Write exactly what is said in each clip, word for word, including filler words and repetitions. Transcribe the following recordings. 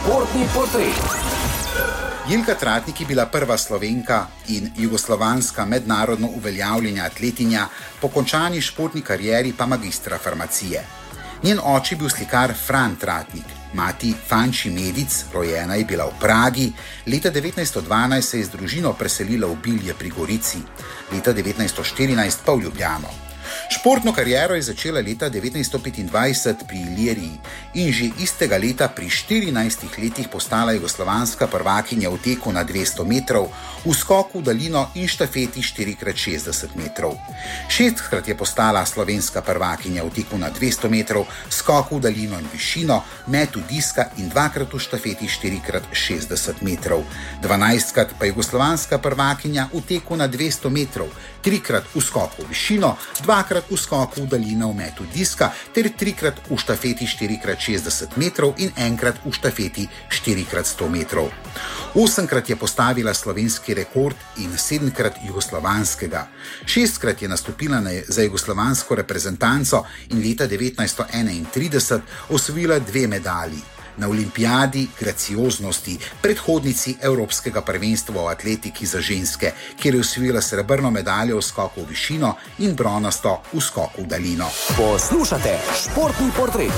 Športni portret. Jelka Tratnik je bila prva Slovenka in jugoslovanska mednarodno uveljavljena atletinja, po končani športni karieri pa magistra farmacije. Njen oče je bil slikar Fran Tratnik, mati Fanči Medic, rojena je bila v Pragi, leta devetnajststo dvanajst se je z družino preselila v Bilje pri Gorici, leta devetnajststo štirinajst pa v Ljubljano. Športno kariero je začela leta devetnajststo petindvajset pri Iliriji in že istega leta pri štirinajstih letih postala jugoslovanska prvakinja v teku na dvesto metrov, v skoku v daljino in štafeti štiri krat šestdeset metrov. Šestkrat je postala slovenska prvakinja v teku na dvesto metrov, skoku v daljino in višino, metu diska in dvakrat v štafeti štiri krat šestdeset metrov. dvanajstkrat pa jugoslovanska prvakinja v teku na dvesto metrov, trikrat v skoku v višino, dvakrat v skoku v daljino v metu diska ter trikrat v štafeti štiri krat šestdeset metrov in enkrat v štafeti štiri krat sto metrov. Osemkrat je postavila slovenski rekord in sedemkrat jugoslovanskega. Šestkrat je nastopila za jugoslovansko reprezentanco in leta devetnajststo enaintrideset osvojila dve medalji. Na olimpijadi gracioznosti, predhodnici Evropskega prvenstva v atletiki za ženske, kjer je osvojila srebrno medaljo v skoku v višino in bronasto v skoku v daljino. Poslušate Športni portret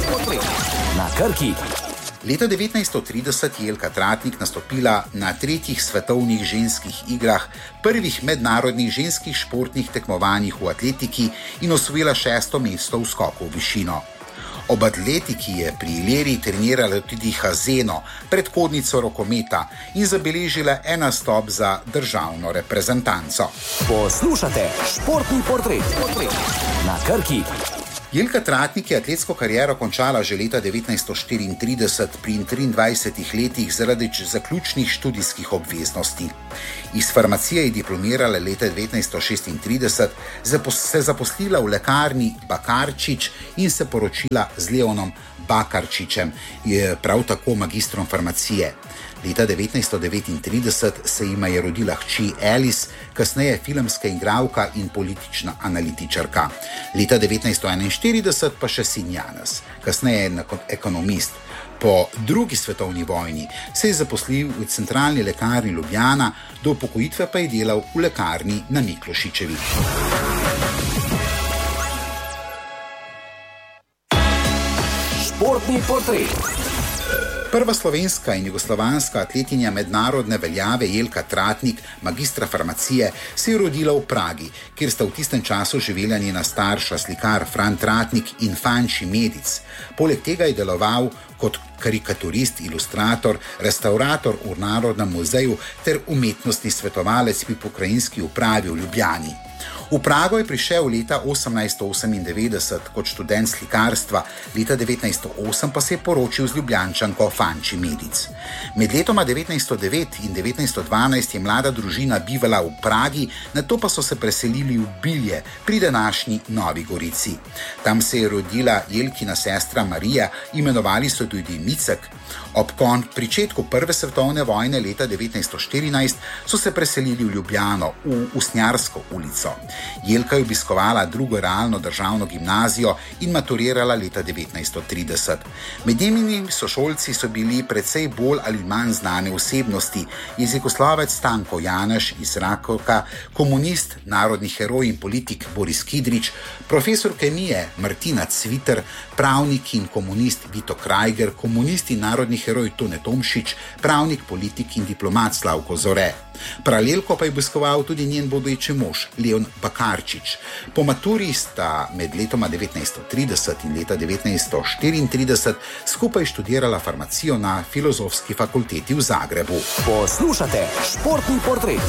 na Krki. Leta devetnajststo trideset je Jelka Tratnik nastopila na tretjih svetovnih ženskih igrah, prvih mednarodnih ženskih športnih tekmovanjih v atletiki in osvojila šesto mesto v skoku v višino. Ob atletiki je pri Iliriji trenirala tudi Hazeno, predhodnico rokometa, in zabeležila en nastop za državno reprezentanco. Poslušate Športni portret na Krki. Jelka Tratnik je atletsko kariero končala že leta devetnajststo štiriintrideset pri triindvajsetih letih zaradi zaključnih študijskih obveznosti. Iz farmacije je diplomirala leta devetnajststo šestintrideset, se zaposlila v lekarni Bakarčič in se poročila z Leonom Bakarčičem, je prav tako magistrom farmacije. Leta devetnajststo devetintrideset se jima je rodila hči Alice, kasneje filmska igralka in politična analitičarka. Leta devetnajststo enainštirideset pa še sin Janez, kasneje kot ekonomist. Po drugi svetovni vojni se je zaposlil v centralni lekarni Ljubljana, do upokojitve pa je delal v lekarni na Miklošičevi. Športni portret. Prva slovenska in jugoslovanska atletinja mednarodne veljave Jelka Tratnik, magistra farmacije, se je rodila v Pragi, kjer sta v tistem času živela njena starša, slikar Fran Tratnik in Fanči Medic. Poleg tega je deloval kot karikaturist, ilustrator, restaurator v Narodnem muzeju ter umetnostni svetovalec pri pokrajinski upravi v Ljubljani. V Prago je prišel leta osemnajststo osemindevetdeset kot študent slikarstva, leta devetnajststo osem pa se je poročil z Ljubljančanko Fanči Medic. Med letoma devetnajststo devet in devetnajststo dvanajst je mlada družina bivala v Pragi, nato pa so se preselili v Bilje pri današnji Novi Gorici. Tam se je rodila Jelkina sestra Marija, imenovali so tudi Micek. Ob kon pričetku prve svetovne vojne leta devetnajststo štirinajst so se preselili v Ljubljano, v Usnjarsko ulico. Jelka je obiskovala drugo realno državno gimnazijo in maturirala leta devetnajststo trideset. Med njenimi sošolci so bili precej bolj ali manj znane osebnosti, jezikoslovec Stanko Janeš iz Rakovka, komunist, narodni heroj in politik Boris Kidrič, profesor kemije Martina Cviter, pravnik in komunist Vito Krajger, komunist in narodni heroj Tone Tomšič, pravnik, politik in diplomat Slavko Zore. Paralelko pa je obiskoval tudi njen bodoči mož, Leon Bakarčič. Po maturi sta med letoma devetnajststo trideset in leta devetnajststo štiriintrideset skupaj študirala farmacijo na Filozofski fakulteti v Zagrebu. Poslušate Športni portret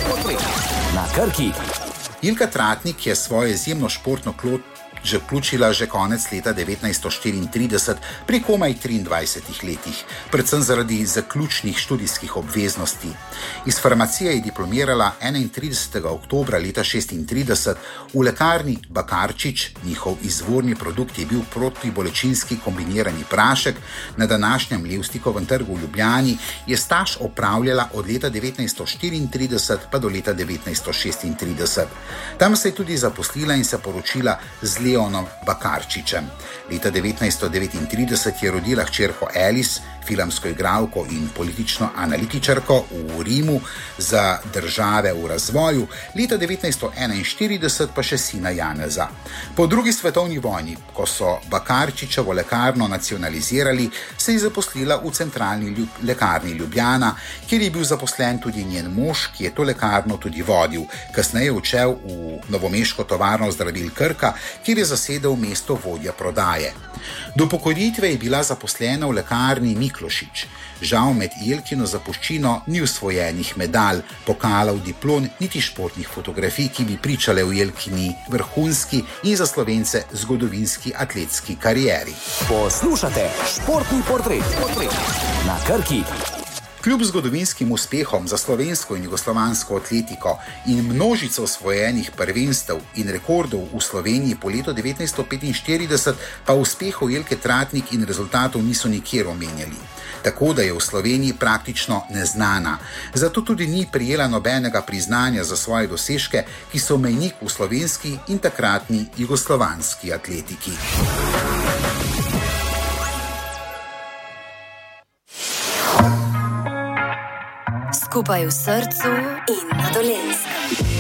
na Krki. Jelka Tratnik je svojo izjemno športno klot že vključila že konec leta devetnajststo štiriintrideset pri komaj triindvajsetih letih, predvsem zaradi zaključnih študijskih obveznosti. Iz farmacije je diplomirala enaintridesetega oktobra leta šestintrideset v lekarni Bakarčič. Njihov izvorni produkt je bil protibolečinski kombinirani prašek. Na današnjem Levstikovem trgu v Ljubljani je staž opravljala od leta devetnajststo štiriintrideset pa do leta devetnajststo šestintrideset. Tam se je tudi zaposlila in se poročila z Leonom Bakarčičem. Leta devetnajststo devetintrideset je rodila hčerko Alice, filmsko igralko in politično analitičarko v Rimu za države v razvoju, leta devetnajststo enainštirideset pa še sina Janeza. Po drugi svetovni vojni, ko so Bakarčičevo lekarno nacionalizirali, se je zaposlila v centralni lekarni Ljubljana, kjer je bil zaposlen tudi njen mož, ki je to lekarno tudi vodil. Kasneje odšel v novomeško tovarno zdravil Krka, kjer je zasedel mesto vodja prodaje. Do upokojitve je bila zaposlena v lekarni Miklošič. Žal med Jelkino zapuščino ni usvojenih medalj, pokalov, diplom, niti športnih fotografij, ki bi pričale v Jelkini vrhunski in za Slovence zgodovinski atletski karieri. Poslušate Športni portret na Krki. Kljub zgodovinskim uspehom za slovensko in jugoslovansko atletiko in množico osvojenih prvenstev in rekordov v Sloveniji po letu devetnajststo petinštirideset, pa uspehov Jelke Tratnik in rezultatov niso nikjer omenjali. Tako da je v Sloveniji praktično neznana. Zato tudi ni prijela nobenega priznanja za svoje dosežke, ki so mejnik v slovenski in takratni jugoslovanski atletiki. Skupaj v srcu in na Dolenjskem.